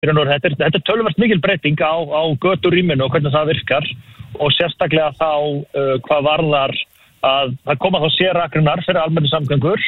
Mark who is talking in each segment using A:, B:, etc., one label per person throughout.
A: þetta töluvert mikil breyting á göturýminu og hvernig það virkar og sérstaklega þá hvað varðar að það koma þá sérakreinar fyrir almenningssamgöngur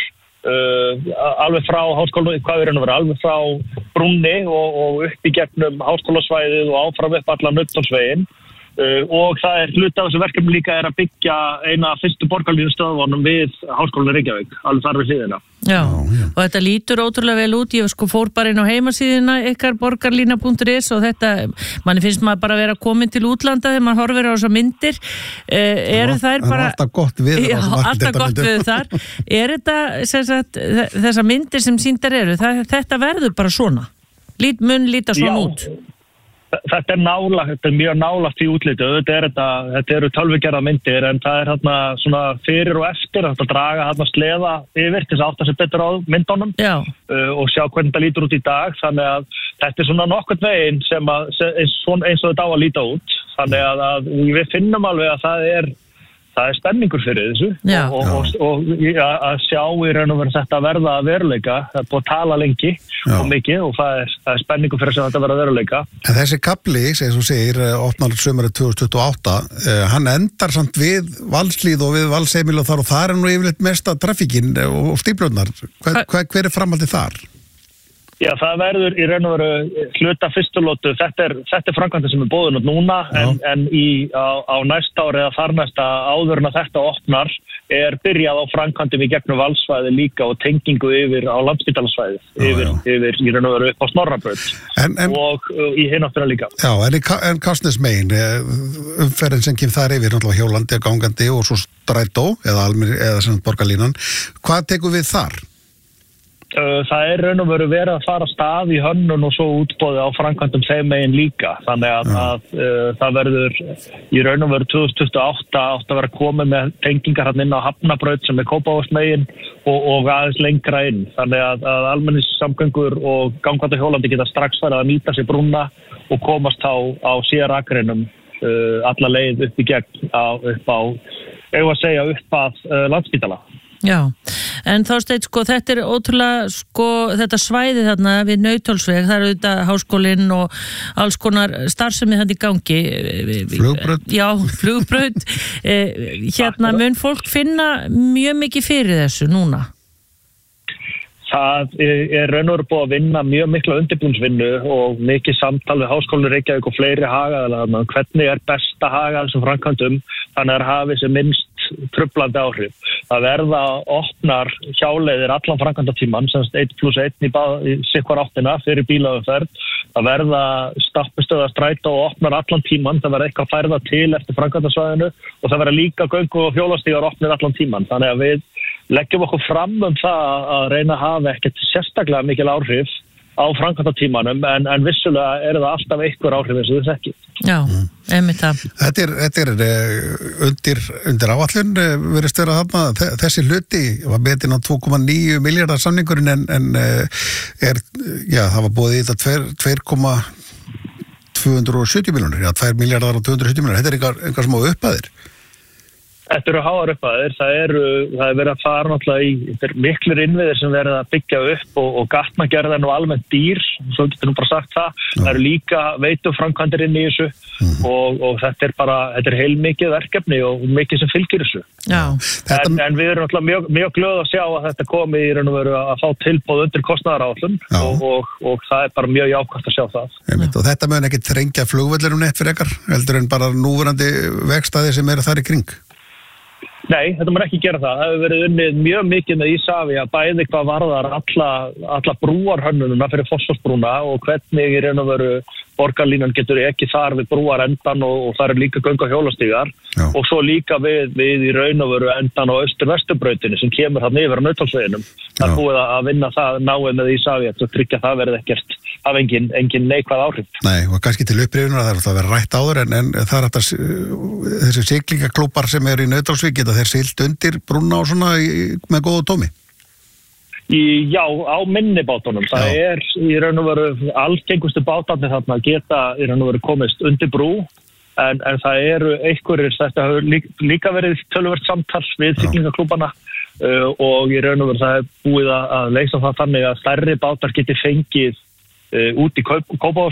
A: alveg frá háskóla, hvað alveg frá brúnni og upp í gegnum háskólasvæðið og áfram upp allan Nauthólsveginn og það hluti af þessu verkefni líka að byggja eina fyrstu borgarlínustöðvunum við Háskólann Reykjavík, alveg þar við hliðina.
B: Já, og þetta lítur ótrúlega vel út, ég fór bara inn á heimasíðuna ykkar borgarlína.is og þetta, manni finnst maður bara vera komin til útlanda þegar maður horfir á þessar myndir, eru þær bara...
C: Alltaf gott við
B: það. Já, alltaf gott við þar. Er þetta, sem sagt, þessar myndir sem sýndar eru, þetta verður bara svona? Mun líta svona út?
A: Þetta er mjög nálagt í útliti. Þetta eru tölvugerða myndir en það þarna svona fyrir og eftir að draga sleða yfir til þess að átta sig betur á myndunum og sjá hvernig þetta lítur út í dag. Þannig að þetta svona nokkurn veginn eins og þetta á að líta út. Þannig að við finnum alveg að það er spenningur fyrir þessu og að sjá í raun og veru þetta verða veruleika, það er búið að tala lengi og mikið og það er spenningur fyrir að þetta verða veruleika.
C: En þessi kafli, sem þú segir, opnar sumarið 2028, hann endar samt við Valshlíð og við Valsheimil og þar nú yfirleitt mesta traffíkin og stíflurnar. Hver er framhaldið þar?
A: Já, það verður í raun og veru hluta fyrstulótu. Þetta er framkvæmdin sem er boðin út núna en á næsta ári eða þar næsta áður en að þetta opnar er byrjað á framkvæmdum í gegnum Valssvæði líka og tengingu yfir á Landspítalasvæðið yfir í raun og veru upp á Snorrabraut og í hináttina líka.
C: Já, en Kársnesmegin, umferðin sem kemur þar yfir náttúrulega hjólandi og gangandi og svo strætó eða sem borgarlínan. Hvað tekur við þar?
A: Það er raun og veru verið að fara stað í hönnun og svo útboði á framkvæmdum þeim megin líka. Þannig að það verður í raun og veru 2028 átt að vera komið með tengingar hann inn á Hafnabraut sem er Kópavogsmegin og aðeins lengra inn. Þannig að almenningssamgöngur og gangandi hjólandi geta strax farið að nýta sér brúna og komast á sérakreinum alla leið upp í gegn upp að Landspítala.
B: Já, en Þorsteinn, þetta er ótrúlega, þetta svæði þarna við Nauthólsveg, það eru þetta háskólinn og alls konar starfsemi þarna í gangi.
C: Flugbraut.
B: Já, flugbraut. Mun fólk finna mjög mikið fyrir þessu núna?
A: Það er raun og veru búið að vinna mjög mikla undirbúningsvinnu og mikið samtal við Háskólann Reykjavík og fleiri hagaðilega hvernig er best að haga þessum framkvæmdum þannig að hafi sem minnst truflandi áhrif. Það verða opnar hjáleiðir allan framkvæmdatímann, sem 1+1 í sitthvor áttina fyrir bílaumferð. Það verða stoppistöðvar strætó og opnar allan tímann, það verða eitthvað færða til eftir framkvæmdasvæðinu og það verða líka göngu og hjólastígar opnir allan tímann. Þannig að við leggjum okkur fram það að reyna að hafa ekkert sérstaklega mikil áhrif á framkvæmdatímanum en vissulega er það alltaf einhver áhrif eins og þess ekki.
B: Já, einmitt það.
C: Þetta er undir áætlun virðist vera þarna. Þessi hluti var metin á 2,9 milljarðar samningurinn en það var boðið í þetta 2,270 milljónir, 2 milljarðar og 270 milljónir. Þetta er einhver smá upphæðir.
A: Þetta eru háar upphæðir, það er verið að fara náttúrulega í miklir innviðir sem verið að byggja upp og gatnagerð er nú almennt dýr, svo getur nú bara sagt það. Það eru líka veituframkvæmdir inn í þessu og þetta er heilmikið verkefni og mikið sem fylgir þessu. En við erum náttúrulega mjög glöð að sjá að þetta komi í raun og veru að fá tilboð undir kostnaðaráætlun og það er bara mjög jákvætt að sjá það.
C: Og þetta mun ekki þrengja flugvöllunum neitt fyrir ykkar, heldur en bara núverandi vegstæði sem eru þar í kring?
A: Nei, þetta mun ekki gera það. Það hefur verið unnið mjög mikið með Isavia, bæði hvað varðar alla brúarhönnununa fyrir Fossvogsbrúna og hvernig í raun og veru borgarlínan getur ekki þar við brúarendan og það eru líka göng- og hjólastígar og svo líka við í raun og veru endan á austur-vesturbrautinu sem kemur þarna yfir á Nauthólsveginum. Það er búið að vinna það náið með Isavia til að tryggja það verði ekkert af engin neikvæð áhrif.
C: Nei, og kannski til upprýðunar það er að vera rætt áður en það er þetta þessi siglingaklúpar sem eru í Nauthólsvík geta þeir siglt undir brúna og svona með góðu tómi?
A: Já, á minni bátunum. Það er í raun og veru algengustu bátarnir þarna geta í raun og veru komist undir brú en það eru einhverjir, þetta hefur líka verið töluvert samtals við siglingaklúbana og í raun og veru það er búið að leysa það þannig að stærri bátar geti fengið út í Kópavogshæli